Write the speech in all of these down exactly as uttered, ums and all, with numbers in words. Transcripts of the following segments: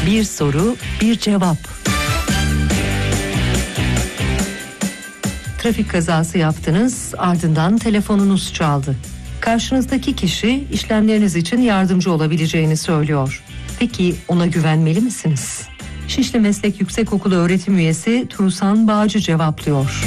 Bir soru, bir cevap. Trafik kazası yaptınız, ardından telefonunuz çaldı. Karşınızdaki kişi işlemleriniz için yardımcı olabileceğini söylüyor. Peki ona güvenmeli misiniz? Şişli Meslek Yüksekokulu öğretim üyesi Tuğsan Bağcı cevaplıyor.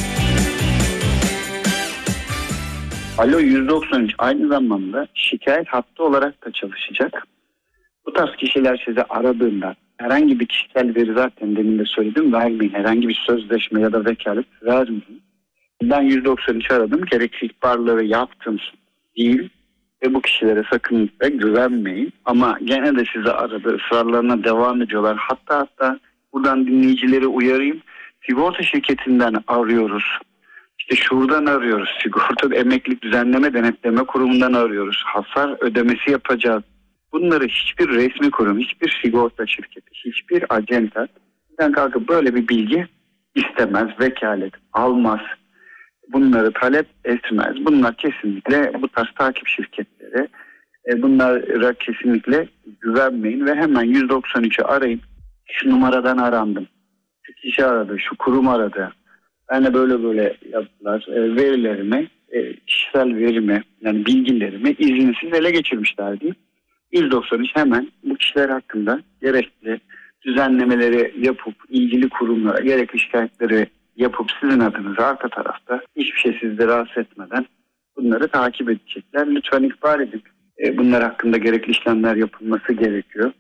Alo yüz doksan üç aynı zamanda şikayet hattı olarak da çalışacak. Bu tarz kişiler size aradığında herhangi bir kişisel veri, zaten demin de söyledim, vermeyin. Herhangi bir sözleşme ya da vekalet vermeyin. Ben yüz doksan üç aradım, gerekli ihbarları yaptım değil ve bu kişilere sakın ve güvenmeyin. Ama gene de size aradı, ısrarlarına devam ediyorlar. Hatta hatta buradan dinleyicileri uyarayım. Sigorta şirketinden arıyoruz. İşte şuradan arıyoruz. Sigorta Emeklilik Düzenleme Denetleme Kurumu'ndan arıyoruz. Hasar ödemesi yapacağız. Bunları hiçbir resmi kurum, hiçbir sigorta şirketi, hiçbir acenta bizden kalkıp böyle bir bilgi istemez, vekalet almaz. Bunları talep etmez. Bunlar kesinlikle bu tarz takip şirketleri, bunlara kesinlikle güvenmeyin ve hemen yüz doksan üçü arayın. Şu numaradan arandım. Şu kişi aradı, şu kurum aradı. Ben de böyle böyle yaptılar. Verilerimi, kişisel verimi, yani bilgilerimi izinsiz ele geçirmişler diye. yüz doksan üç hemen bu kişiler hakkında gerekli düzenlemeleri yapıp ilgili kurumlara gerekli şikayetleri yapıp sizin adınıza arka tarafta hiçbir şey sizi rahatsız etmeden bunları takip edecekler. Lütfen ihbar edin. Bunlar hakkında gerekli işlemler yapılması gerekiyor.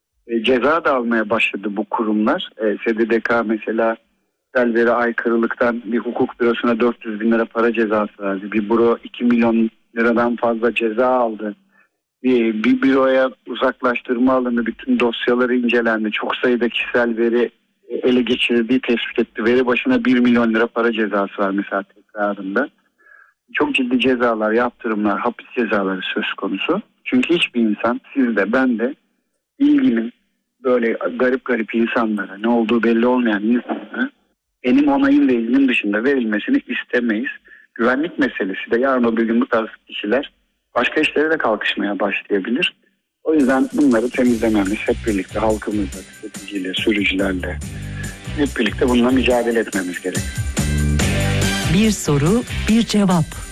Ceza da almaya başladı bu kurumlar. S D D K mesela kişisel veri aykırılıktan bir hukuk bürosuna dört yüz bin lira para cezası verdi. Bir büro iki milyon liradan fazla ceza aldı. Bir, bir büroya uzaklaştırma alındı. Bütün dosyaları incelendi. Çok sayıda kişisel veri ele geçirildiği tespit etti. Veri başına bir milyon lira para cezası var mesela tekrarında. Çok ciddi cezalar, yaptırımlar, hapis cezaları söz konusu. Çünkü hiçbir insan, siz de ben de ilginin böyle garip garip insanlara, ne olduğu belli olmayan insanlara benim onayım ve iznim dışında verilmesini istemeyiz. Güvenlik meselesi de yarın o bir gün bu tarz kişiler başka işlere de kalkışmaya başlayabilir. O yüzden bunları temizlememiz hep birlikte halkımızla, tüketiciyle, sürücülerle hep birlikte bununla mücadele etmemiz gerekiyor. Bir soru, bir cevap.